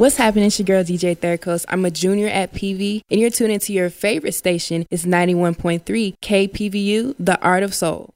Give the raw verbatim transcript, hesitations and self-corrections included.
What's happening? It's your girl D J Third Coast. I'm a junior at P V, and you're tuning into your favorite station. It's ninety-one point three K P V U, The Art of Soul.